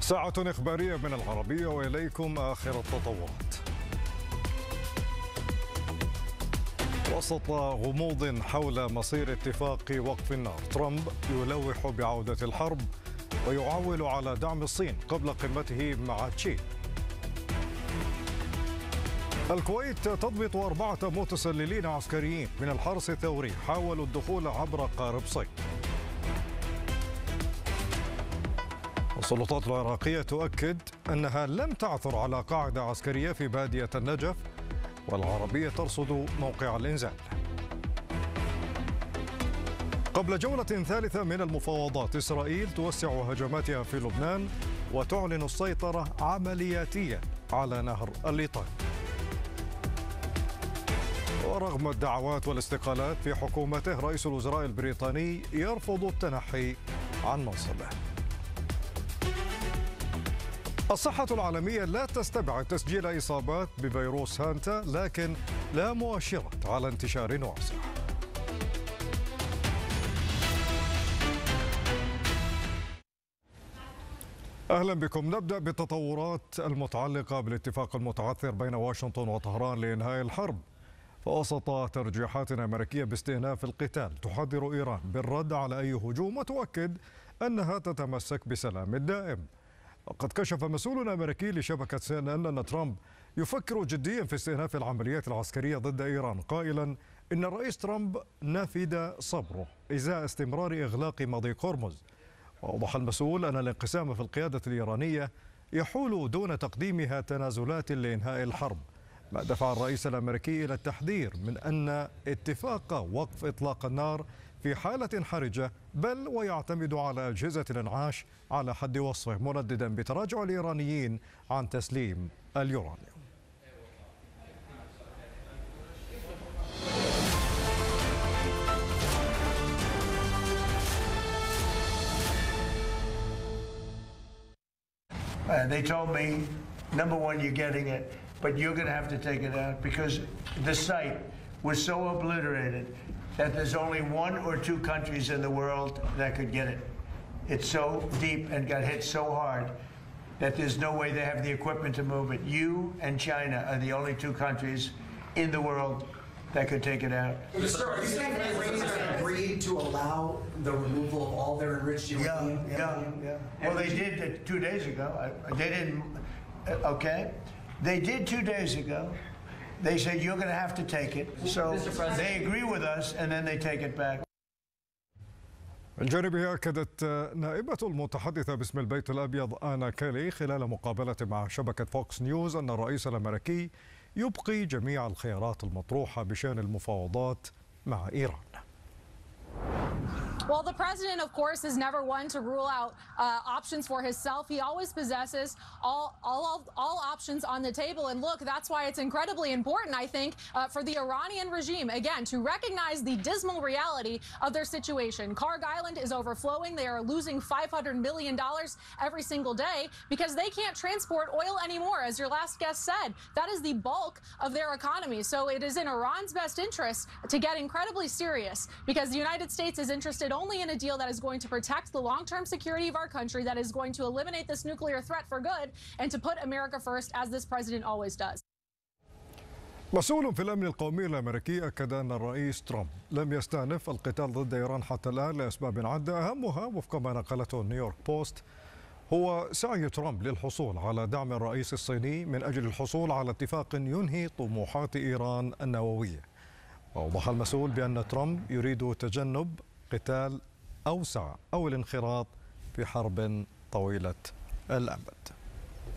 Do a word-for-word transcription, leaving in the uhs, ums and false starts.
ساعة إخبارية من العربية وإليكم آخر التطورات. وسط غموض حول مصير اتفاق وقف النار، ترامب يلوح بعودة الحرب ويعول على دعم الصين قبل قمته مع تشين. الكويت تضبط أربعة متسللين عسكريين من الحرس الثوري حاولوا الدخول عبر قارب صيد. السلطات العراقية تؤكد أنها لم تعثر على قاعدة عسكرية في بادية النجف، والعربية ترصد موقع الإنزال. قبل جولة ثالثة من المفاوضات، إسرائيل توسع هجماتها في لبنان وتعلن السيطرة عملياتيا على نهر الليطان. ورغم الدعوات والاستقالات في حكومته، رئيس الوزراء البريطاني يرفض التنحي عن منصبه. الصحة العالمية لا تستبعد تسجيل إصابات بفيروس هانتا، لكن لا مؤشرات على انتشار واسع. أهلا بكم. نبدأ بالتطورات المتعلقة بالاتفاق المتعثر بين واشنطن وطهران لإنهاء الحرب. فوسط ترجيحات أمريكية باستئناف القتال، تحذر إيران بالرد على أي هجوم وتؤكد أنها تتمسك بسلام دائم. وقد كشف مسؤول أمريكي لشبكة سي إن إن أن ترامب يفكر جديا في استئناف العمليات العسكرية ضد إيران، قائلا إن الرئيس ترامب نفد صبره إزاء استمرار إغلاق مضيق هرمز. وأوضح المسؤول أن الانقسام في القيادة الإيرانية يحول دون تقديمها تنازلات لإنهاء الحرب، ما دفع الرئيس الأمريكي إلى التحذير من أن اتفاق وقف إطلاق النار في حالة حرجة، بل ويعتمد على أجهزة الإنعاش على حد وصفه، منددا بتراجع الإيرانيين عن تسليم اليورانيوم. Uh, they told me, number one, you're getting it, but you're going to have to take it out because the site was so obliterated that there's only one or two countries in the world that could get it. It's so deep and got hit so hard that there's no way they have the equipment to move it. You and China are the only two countries in the world that could take it out. Mister Are you saying the Iranians agreed to allow the removal of all their enriched uranium? Yeah, yeah, yeah. Well, they did it two days ago. I, they didn't, okay? They did two days ago. They said, you're going to have to take it. So they agree with us, and then they take it back. من جانبها أكدت نائبة المتحدثة باسم البيت الأبيض آنا كيلي خلال مقابلة مع شبكة فوكس نيوز أن الرئيس الأمريكي يبقي جميع الخيارات المطروحة بشأن المفاوضات مع إيران. Well, the president, of course, is never one to rule out uh, options for himself. He always possesses all, all, all options on the table. And look, that's why it's incredibly important, I think, uh, for the Iranian regime, again, to recognize the dismal reality of their situation. Karg Island is overflowing. They are losing five hundred million dollars every single day because they can't transport oil anymore. As your last guest said, that is the bulk of their economy. So it is in Iran's best interest to get incredibly serious because the United States is interested only in a deal that is going to protect the long-term security of our country, that is going to eliminate this nuclear threat for good, and to put America first, as this president always does. مسؤول في الأمن القومي الأمريكي أكد أن الرئيس ترامب لم يستأنف القتال ضد إيران حتى الآن لأسباب عدة، أهمها وفق ما نقلته نيويورك بوست هو سعي ترامب للحصول على دعم الرئيس الصيني من أجل الحصول على اتفاق ينهي طموحات إيران النووية. وأوضح المسؤول بأن ترامب يريد تجنب قتال أوسع أو الانخراط في حرب طويلة الأمد.